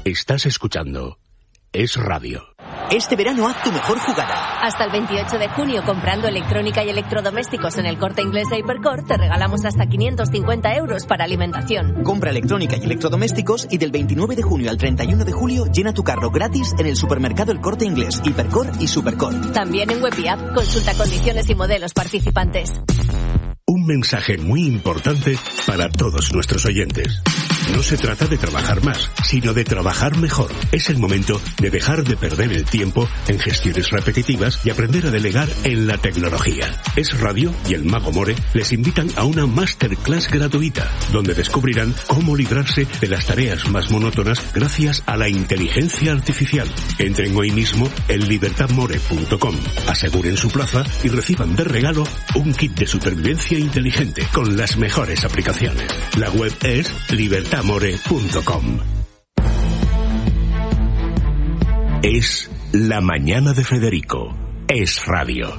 Estás escuchando Es Radio. Este verano haz tu mejor jugada. Hasta el 28 de junio, comprando electrónica y electrodomésticos en el Corte Inglés de Hipercor, te regalamos hasta 550 euros para alimentación. Compra electrónica y electrodomésticos y del 29 de junio al 31 de julio llena tu carro gratis en el supermercado El Corte Inglés, Hipercor y Supercor. También en web y app. Consulta condiciones y modelos participantes. Un mensaje muy importante para todos nuestros oyentes. No se trata de trabajar más, sino de trabajar mejor. Es el momento de dejar de perder el tiempo en gestiones repetitivas y aprender a delegar en la tecnología. Es Radio y el Mago More les invitan a una masterclass gratuita, donde descubrirán cómo librarse de las tareas más monótonas gracias a la inteligencia artificial. Entren hoy mismo en libertadmore.com, aseguren su plaza y reciban de regalo un kit de supervivencia inteligente con las mejores aplicaciones. La web es libertadmore.com. Es la mañana de Federico. Es Radio.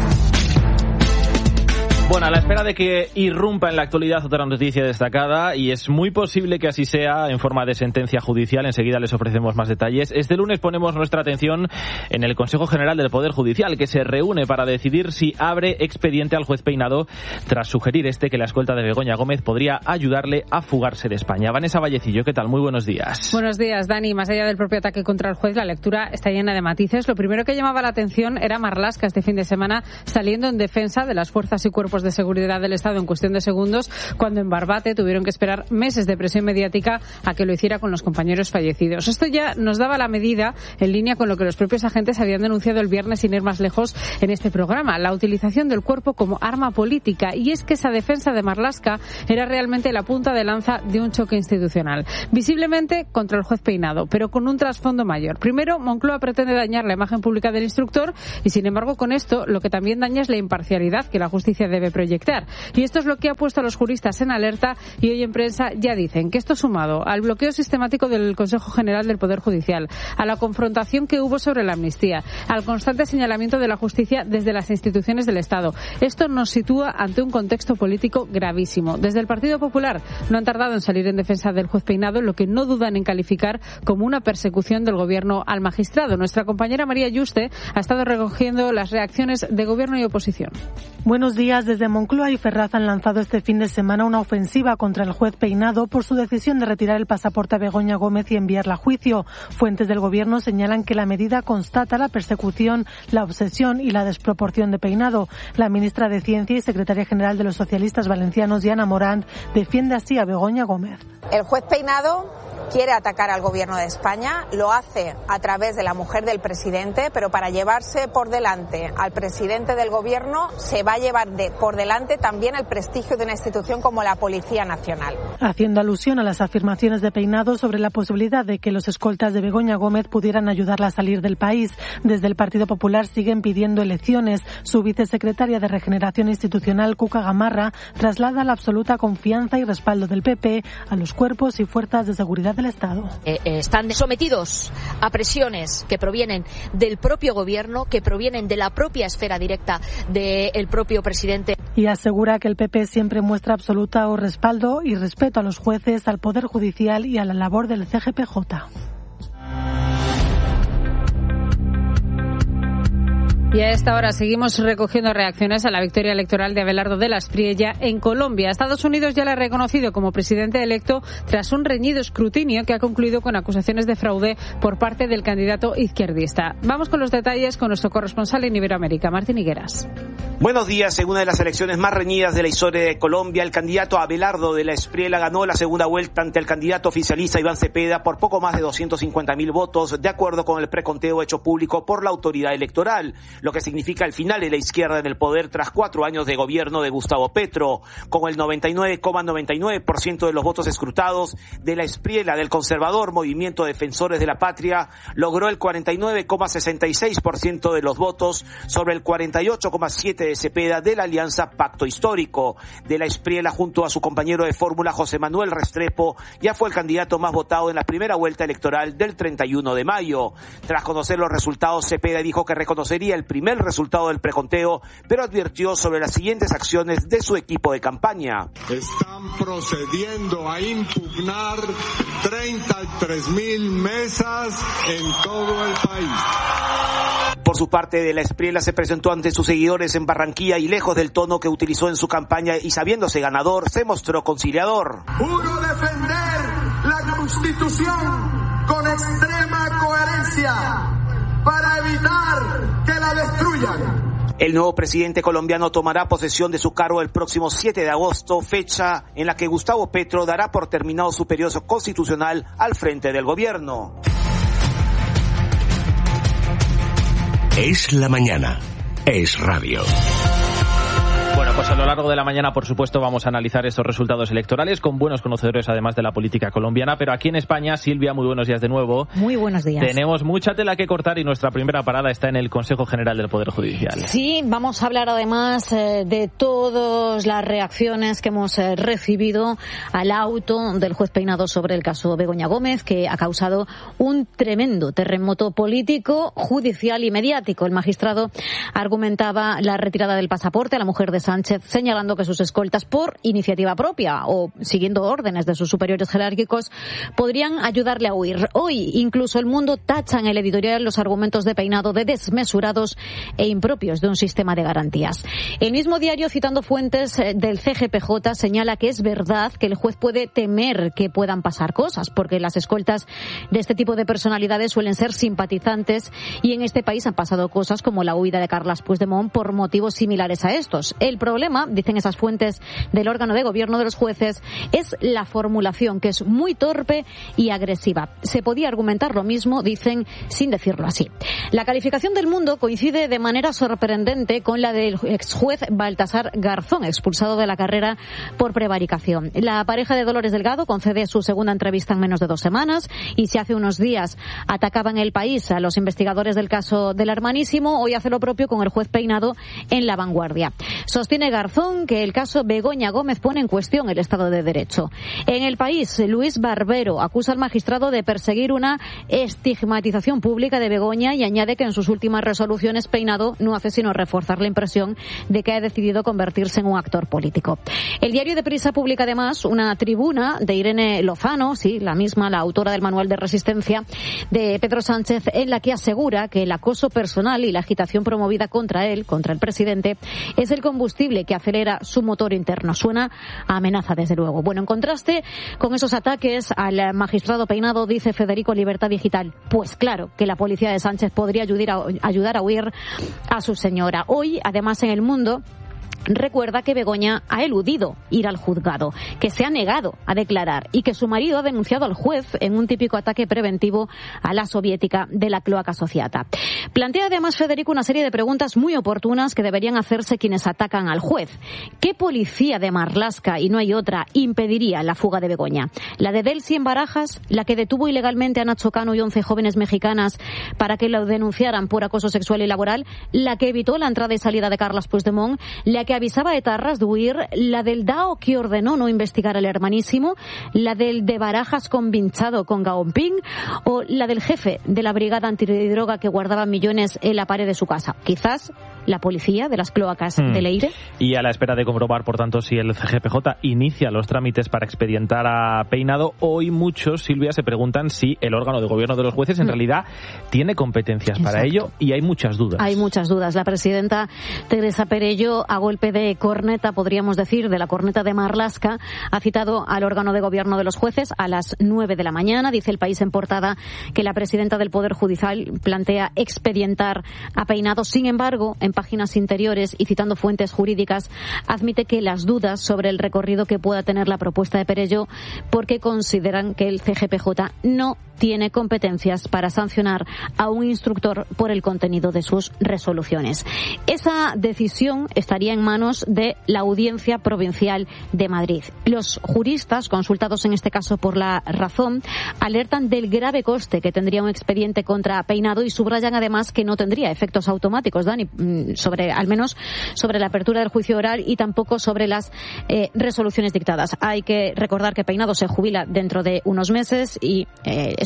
Bueno, a la espera de que irrumpa en la actualidad otra noticia destacada, y es muy posible que así sea en forma de sentencia judicial, enseguida les ofrecemos más detalles. Este lunes ponemos nuestra atención en el Consejo General del Poder Judicial, que se reúne para decidir si abre expediente al juez Peinado, tras sugerir que la escolta de Begoña Gómez podría ayudarle a fugarse de España. Vanessa Vallecillo, ¿qué tal? Muy buenos días. Buenos días, Dani. Más allá del propio ataque contra el juez, la lectura está llena de matices. Lo primero que llamaba la atención era Marlaska este fin de semana saliendo en defensa de las fuerzas y cuerpos de seguridad del Estado en cuestión de segundos, cuando en Barbate tuvieron que esperar meses de presión mediática a que lo hiciera con los compañeros fallecidos. Esto ya nos daba la medida en línea con lo que los propios agentes habían denunciado el viernes, sin ir más lejos, en este programa, la utilización del cuerpo como arma política. Y es que esa defensa de Marlaska era realmente la punta de lanza de un choque institucional, visiblemente contra el juez Peinado, pero con un trasfondo mayor. Primero, Moncloa pretende dañar la imagen pública del instructor y, sin embargo, con esto lo que también daña es la imparcialidad que la justicia debe proyectar. Y esto es lo que ha puesto a los juristas en alerta, y hoy en prensa ya dicen que esto, sumado al bloqueo sistemático del Consejo General del Poder Judicial, a la confrontación que hubo sobre la amnistía, al constante señalamiento de la justicia desde las instituciones del Estado, esto nos sitúa ante un contexto político gravísimo. Desde el Partido Popular no han tardado en salir en defensa del juez Peinado, lo que no dudan en calificar como una persecución del Gobierno al magistrado. Nuestra compañera María Yuste ha estado recogiendo las reacciones de Gobierno y oposición. Buenos días. Desde Moncloa y Ferraz han lanzado este fin de semana una ofensiva contra el juez Peinado por su decisión de retirar el pasaporte a Begoña Gómez y enviarla a juicio. Fuentes del Gobierno señalan que la medida constata la persecución, la obsesión y la desproporción de Peinado. La ministra de Ciencia y secretaria general de los socialistas valencianos, Diana Morant, defiende así a Begoña Gómez. El juez Peinado quiere atacar al Gobierno de España, lo hace a través de la mujer del presidente, pero para llevarse por delante al presidente del Gobierno se va a llevar por delante también el prestigio de una institución como la Policía Nacional. Haciendo alusión a las afirmaciones de Peinado sobre la posibilidad de que los escoltas de Begoña Gómez pudieran ayudarla a salir del país, desde el Partido Popular siguen pidiendo elecciones. Su vicesecretaria de Regeneración Institucional, Cuca Gamarra, traslada la absoluta confianza y respaldo del PP a los cuerpos y fuerzas de seguridad del Estado. Están sometidos a presiones que provienen del propio Gobierno, que provienen de la propia esfera directa del propio presidente. Y asegura que el PP siempre muestra absoluto respaldo y respeto a los jueces, al Poder Judicial y a la labor del CGPJ. Y a esta hora seguimos recogiendo reacciones a la victoria electoral de Abelardo de la Espriella en Colombia. Estados Unidos ya le ha reconocido como presidente electo tras un reñido escrutinio que ha concluido con acusaciones de fraude por parte del candidato izquierdista. Vamos con los detalles con nuestro corresponsal en Iberoamérica, Martín Higueras. Buenos días. En una de las elecciones más reñidas de la historia de Colombia, el candidato Abelardo de la Espriella ganó la segunda vuelta ante el candidato oficialista Iván Cepeda por poco más de 250.000 votos, de acuerdo con el preconteo hecho público por la autoridad electoral, lo que significa el final de la izquierda en el poder tras 4 años de gobierno de Gustavo Petro. Con el 99,99% de los votos escrutados, de la Espriella del conservador Movimiento Defensores de la Patria logró el 49,66% de los votos sobre el 48,7% de Cepeda de la Alianza Pacto Histórico. De la Espriella, junto a su compañero de fórmula José Manuel Restrepo, ya fue el candidato más votado en la primera vuelta electoral del 31 de mayo. Tras conocer los resultados, Cepeda dijo que reconocería el primer resultado del preconteo, pero advirtió sobre las siguientes acciones de su equipo de campaña. Están procediendo a impugnar 33.000 mesas en todo el país. Por su parte, De la Espriella se presentó ante sus seguidores en Barranquilla y lejos del tono que utilizó en su campaña y sabiéndose ganador, se mostró conciliador. Juro defender la Constitución con extrema coherencia para evitar que la destruyan. El nuevo presidente colombiano tomará posesión de su cargo el próximo 7 de agosto, fecha en la que Gustavo Petro dará por terminado su periodo constitucional al frente del gobierno. Es la mañana. Es radio. Bueno, pues a lo largo de la mañana, por supuesto, vamos a analizar estos resultados electorales con buenos conocedores, además de la política colombiana. Pero aquí en España, Silvia, muy buenos días de nuevo. Muy buenos días. Tenemos mucha tela que cortar y nuestra primera parada está en el Consejo General del Poder Judicial. Sí, vamos a hablar además de todas las reacciones que hemos recibido al auto del juez Peinado sobre el caso Begoña Gómez, que ha causado un tremendo terremoto político, judicial y mediático. El magistrado argumentaba la retirada del pasaporte a la mujer de Sánchez, señalando que sus escoltas, por iniciativa propia o siguiendo órdenes de sus superiores jerárquicos, podrían ayudarle a huir. Hoy, incluso El Mundo tacha en el editorial los argumentos de Peinado de desmesurados e impropios de un sistema de garantías. El mismo diario, citando fuentes del CGPJ, señala que es verdad que el juez puede temer que puedan pasar cosas, porque las escoltas de este tipo de personalidades suelen ser simpatizantes y en este país han pasado cosas como la huida de Carles Puigdemont por motivos similares a estos. El problema, dicen esas fuentes del órgano de gobierno de los jueces, es la formulación, que es muy torpe y agresiva. Se podía argumentar lo mismo, dicen, sin decirlo así. La calificación del Mundo coincide de manera sorprendente con la del exjuez Baltasar Garzón, expulsado de la carrera por prevaricación. La pareja de Dolores Delgado concede su segunda entrevista en menos de 2 semanas y si hace unos días atacaban El País a los investigadores del caso del Hermanísimo, hoy hace lo propio con el juez Peinado en La Vanguardia. Sostiene Garzón que el caso Begoña Gómez pone en cuestión el Estado de Derecho. En El País, Luis Barbero acusa al magistrado de perseguir una estigmatización pública de Begoña y añade que en sus últimas resoluciones Peinado no hace sino reforzar la impresión de que ha decidido convertirse en un actor político. El diario Deprisa publica además una tribuna de Irene Lozano, sí, la misma, la autora del manual de resistencia de Pedro Sánchez, en la que asegura que el acoso personal y la agitación promovida contra él, contra el presidente, es el combustible que acelera su motor interno. Suena a amenaza, desde luego. Bueno, en contraste con esos ataques al magistrado Peinado, dice Federico Libertad Digital, pues claro que la policía de Sánchez podría ayudar a huir a su señora. Hoy, además, en El Mundo recuerda que Begoña ha eludido ir al juzgado, que se ha negado a declarar y que su marido ha denunciado al juez en un típico ataque preventivo a la soviética de la Cloaca Sociata. Plantea además Federico una serie de preguntas muy oportunas que deberían hacerse quienes atacan al juez. ¿Qué policía de Marlaska, y no hay otra, impediría la fuga de Begoña? ¿La de Delcy en Barajas? ¿La que detuvo ilegalmente a Nacho Cano y 11 jóvenes mexicanas para que lo denunciaran por acoso sexual y laboral? ¿La que evitó la entrada y salida de Carles Puigdemont? ¿La que avisaba a etarras de huir? ¿La del DAO que ordenó no investigar al Hermanísimo? ¿La del de Barajas convinchado con Gaomping? ¿O la del jefe de la brigada antidroga que guardaba millones en la pared de su casa? Quizás la policía de las cloacas de Leire. Y a la espera de comprobar, por tanto, si el CGPJ inicia los trámites para expedientar a Peinado, hoy muchos, Silvia, se preguntan si el órgano de gobierno de los jueces en realidad tiene competencias para ello, y hay muchas dudas. Hay muchas dudas. La presidenta Teresa Perello, a golpe de corneta, podríamos decir, de la corneta de Marlaska, ha citado al órgano de gobierno de los jueces a las 9 de la mañana. Dice El País en portada que la presidenta del Poder Judicial plantea expedientar a Peinado. Sin embargo, en páginas interiores y citando fuentes jurídicas, admite que las dudas sobre el recorrido que pueda tener la propuesta de Perello, porque consideran que el CGPJ no tiene competencias para sancionar a un instructor por el contenido de sus resoluciones. Esa decisión estaría en manos de la Audiencia Provincial de Madrid. Los juristas, consultados en este caso por La Razón, alertan del grave coste que tendría un expediente contra Peinado y subrayan además que no tendría efectos automáticos, Dani, al menos sobre la apertura del juicio oral y tampoco sobre las resoluciones dictadas. Hay que recordar que Peinado se jubila dentro de unos meses y eso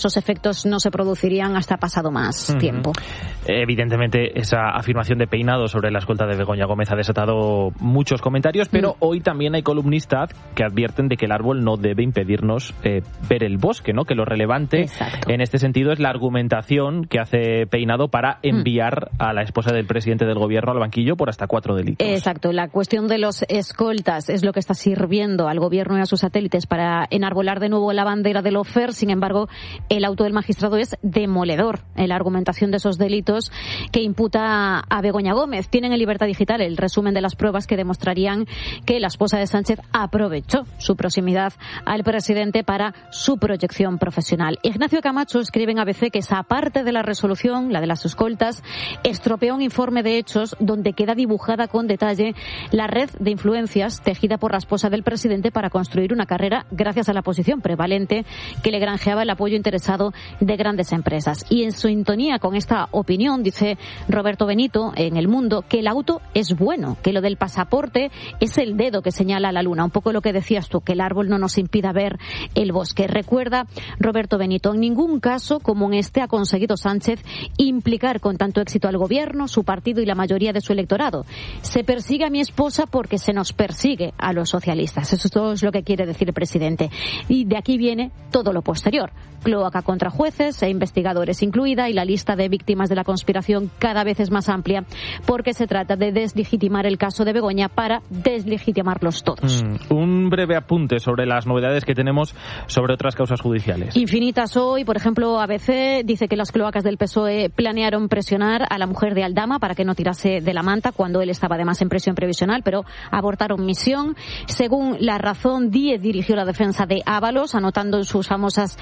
esos efectos no se producirían hasta pasado más tiempo. Evidentemente, esa afirmación de Peinado sobre la escolta de Begoña Gómez ha desatado muchos comentarios, pero hoy también hay columnistas que advierten de que el árbol no debe impedirnos ver el bosque, ¿no? Que lo relevante en este sentido es la argumentación que hace Peinado para enviar a la esposa del presidente del gobierno al banquillo por hasta 4 delitos. Exacto, la cuestión de los escoltas es lo que está sirviendo al gobierno y a sus satélites para enarbolar de nuevo la bandera del lawfare. Sin embargo, el auto del magistrado es demoledor en la argumentación de esos delitos que imputa a Begoña Gómez. Tienen en Libertad Digital el resumen de las pruebas que demostrarían que la esposa de Sánchez aprovechó su proximidad al presidente para su proyección profesional. Ignacio Camacho escribe en ABC que esa parte de la resolución, la de las escoltas, estropea un informe de hechos donde queda dibujada con detalle la red de influencias tejida por la esposa del presidente para construir una carrera gracias a la posición prevalente que le granjeaba el apoyo interesado de grandes empresas. Y en sintonía con esta opinión, dice Roberto Benito en El Mundo, que el auto es bueno, que lo del pasaporte es el dedo que señala a la luna. Un poco lo que decías tú, que el árbol no nos impida ver el bosque. Recuerda Roberto Benito, en ningún caso como en este ha conseguido Sánchez implicar con tanto éxito al gobierno, su partido y la mayoría de su electorado. Se persigue a mi esposa porque se nos persigue a los socialistas. Eso es lo que quiere decir el presidente. Y de aquí viene todo lo posterior. Cloaca contra jueces e investigadores incluida, y la lista de víctimas de la conspiración cada vez es más amplia porque se trata de deslegitimar el caso de Begoña para deslegitimarlos todos. Un breve apunte sobre las novedades que tenemos sobre otras causas judiciales. Infinitas hoy, por ejemplo, ABC dice que las cloacas del PSOE planearon presionar a la mujer de Aldama para que no tirase de la manta cuando él estaba además en prisión provisional, pero abortaron misión. Según La Razón, Díez dirigió la defensa de Ábalos, anotando en sus famosas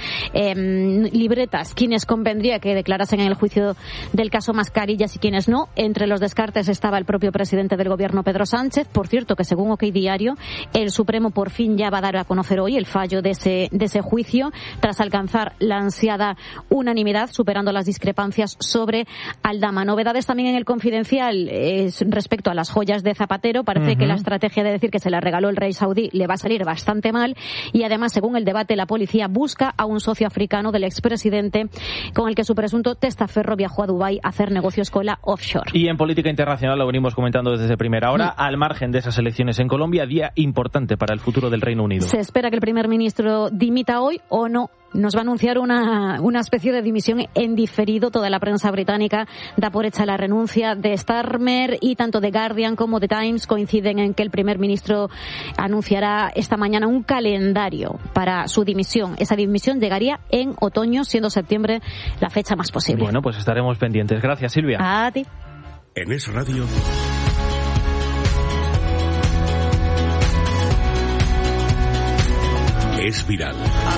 libretas quienes convendría que declarasen en el juicio del caso Mascarillas y quienes no. Entre los descartes estaba el propio presidente del gobierno, Pedro Sánchez. Por cierto, que según OK Diario, el Supremo por fin ya va a dar a conocer hoy el fallo de ese juicio, tras alcanzar la ansiada unanimidad, superando las discrepancias sobre Aldama. Novedades también en el Confidencial respecto a las joyas de Zapatero. Parece que la estrategia de decir que se la regaló el rey saudí le va a salir bastante mal, y además, según el debate, la policía busca a un socio africano del expresidente con el que su presunto testaferro viajó a Dubái a hacer negocios con la offshore. Y en política internacional, lo venimos comentando desde primera hora, al margen de esas elecciones en Colombia, día importante para el futuro del Reino Unido. Se espera que el primer ministro dimita hoy o no. Nos va a anunciar una especie de dimisión en diferido. Toda la prensa británica da por hecha la renuncia de Starmer, y tanto The Guardian como The Times coinciden en que el primer ministro anunciará esta mañana un calendario para su dimisión. Esa dimisión llegaría en otoño, siendo septiembre la fecha más posible. Bueno, pues estaremos pendientes. Gracias, Silvia. A ti. En Es Radio. Es viral.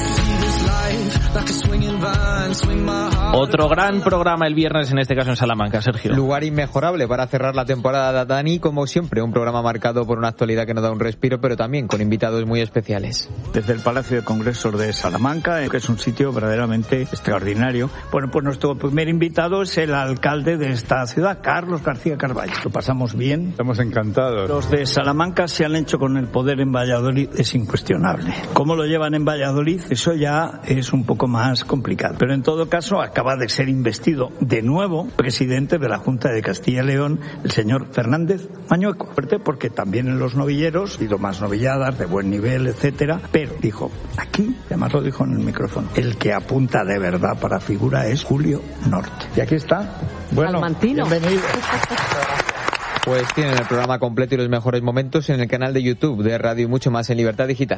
Otro gran programa el viernes, en este caso en Salamanca, Sergio. Lugar inmejorable para cerrar la temporada, Dani, como siempre, un programa marcado por una actualidad que nos da un respiro, pero también con invitados muy especiales. Desde el Palacio de Congresos de Salamanca, que es un sitio verdaderamente extraordinario. Bueno, pues nuestro primer invitado es el alcalde de esta ciudad, Carlos García Carballo. Lo pasamos bien. Estamos encantados. Los de Salamanca se han hecho con el poder en Valladolid, es incuestionable. ¿Cómo lo llevan en Valladolid? Eso ya es un poco más complicado. Pero en todo caso, acaba de ser investido de nuevo presidente de la Junta de Castilla y León, el señor Fernández Mañueco. Porque también en los novilleros, ha habido más novilladas de buen nivel, etcétera. Pero dijo, aquí, además lo dijo en el micrófono, el que apunta de verdad para figura es Julio Norte. Y aquí está. Bueno, bienvenido. Pues tienen el programa completo y los mejores momentos en el canal de YouTube de Radio y mucho más en Libertad Digital.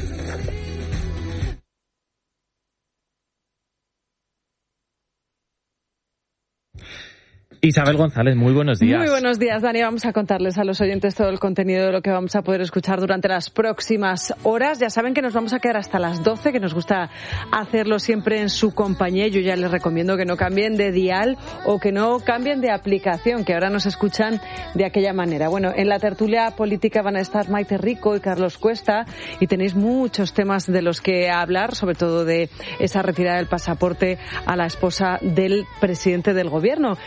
Isabel González, muy buenos días. Muy buenos días, Dani. Vamos a contarles a los oyentes todo el contenido de lo que vamos a poder escuchar durante las próximas horas. Ya saben que nos vamos a quedar hasta las 12, que nos gusta hacerlo siempre en su compañía. Yo ya les recomiendo que no cambien de dial o que no cambien de aplicación, que ahora nos escuchan de aquella manera. Bueno, en la tertulia política van a estar Maite Rico y Carlos Cuesta, y tenéis muchos temas de los que hablar, sobre todo de esa retirada del pasaporte a la esposa del presidente del gobierno. Y después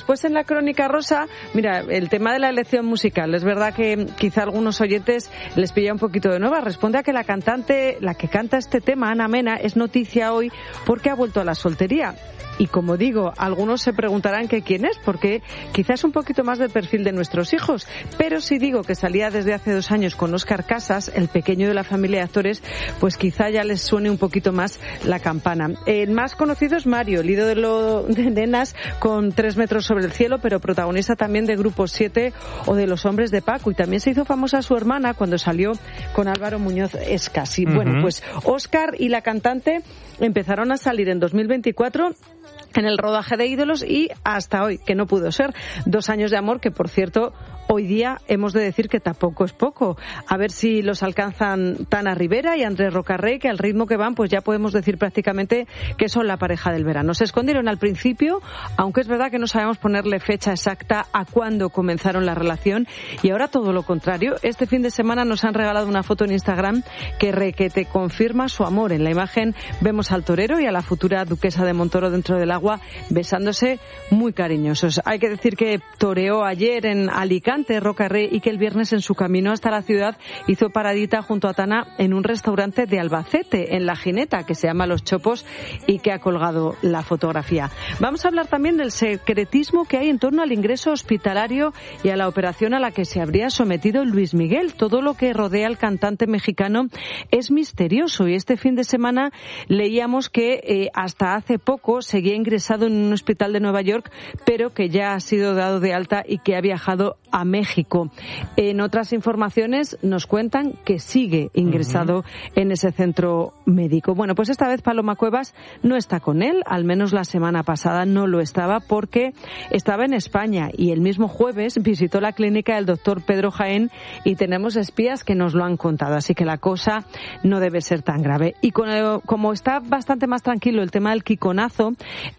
después en la Crónica Rosa, mira, el tema de la elección musical. Es verdad que quizá a algunos oyentes les pilla un poquito de nueva. Responde a que la cantante, la que canta este tema, Ana Mena, es noticia hoy porque ha vuelto a la soltería. Y como digo, algunos se preguntarán que quién es, porque quizás un poquito más del perfil de nuestros hijos. Pero si digo que salía desde hace 2 años con Óscar Casas, el pequeño de la familia de actores, pues quizá ya les suene un poquito más la campana. El más conocido es Mario, el ídolo de nenas con 3 metros sobre el cielo, pero protagonista también de Grupo 7 o de Los Hombres de Paco. Y también se hizo famosa su hermana cuando salió con Álvaro Muñoz Escas. Y bueno, pues Óscar y la cantante empezaron a salir en 2024 en el rodaje de Ídolos y hasta hoy, que no pudo ser. 2 años de amor que, por cierto, hoy día hemos de decir que tampoco es poco. A ver si los alcanzan Tana Rivera y Andrés Rocarrey, que al ritmo que van, pues ya podemos decir prácticamente que son la pareja del verano. Se escondieron al principio, aunque es verdad que no sabemos ponerle fecha exacta a cuándo comenzaron la relación, y ahora todo lo contrario. Este fin de semana nos han regalado una foto en Instagram que te confirma su amor. En la imagen vemos al torero y a la futura duquesa de Montoro dentro del agua besándose muy cariñosos. Hay que decir que toreó ayer en Alicante Rocarrey y que el viernes en su camino hasta la ciudad hizo paradita junto a Tana en un restaurante de Albacete, en La Gineta, que se llama Los Chopos y que ha colgado la fotografía. Vamos a hablar también del secretismo que hay en torno al ingreso hospitalario y a la operación a la que se habría sometido Luis Miguel. Todo lo que rodea al cantante mexicano es misterioso y este fin de semana leíamos que hasta hace poco seguía ingresado en un hospital de Nueva York, pero que ya ha sido dado de alta y que ha viajado a México. En otras informaciones nos cuentan que sigue ingresado en ese centro médico. Bueno, pues esta vez Paloma Cuevas no está con él, al menos la semana pasada no lo estaba porque estaba en España y el mismo jueves visitó la clínica del doctor Pedro Jaén y tenemos espías que nos lo han contado, así que la cosa no debe ser tan grave. Y como está bastante más tranquilo el tema del Kikonazo,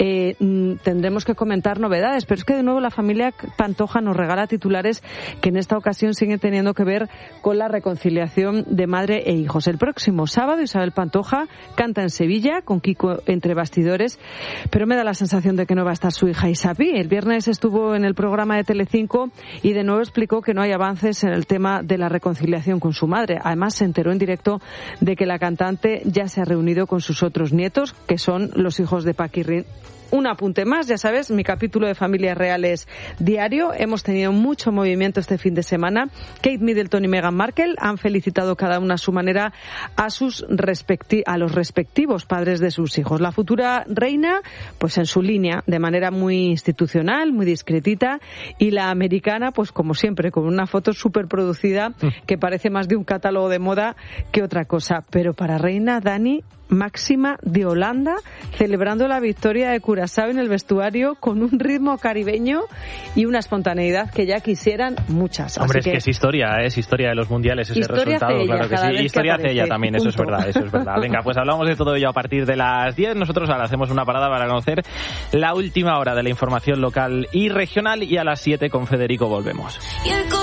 tendremos que comentar novedades, pero es que de nuevo la familia Pantoja nos regala titulares que en esta ocasión siguen teniendo que ver con la reconciliación de madre e hijos. El próximo sábado Isabel Pantoja canta en Sevilla con Kiko entre bastidores, pero me da la sensación de que no va a estar su hija Isapi. El viernes estuvo en el programa de Telecinco y de nuevo explicó que no hay avances en el tema de la reconciliación con su madre. Además se enteró en directo de que la cantante ya se ha reunido con sus otros nietos, que son los hijos de Paquirrín. Un apunte más, ya sabes, mi capítulo de Familias Reales diario. Hemos tenido mucho movimiento este fin de semana. Kate Middleton y Meghan Markle han felicitado cada una a su manera a los respectivos padres de sus hijos. La futura reina, pues en su línea, de manera muy institucional, muy discretita, y la americana, pues como siempre, con una foto súper producida que parece más de un catálogo de moda que otra cosa. Pero para reina, Dani, Máxima de Holanda, celebrando la victoria de Curazao en el vestuario con un ritmo caribeño y una espontaneidad que ya quisieran muchas. Hombre, así es historia de los mundiales ese resultado, claro que sí. Historia hace ella también, eso es verdad. Venga, pues hablamos de todo ello a partir de las 10. Nosotros ahora hacemos una parada para conocer la última hora de la información local y regional y a las 7 con Federico volvemos.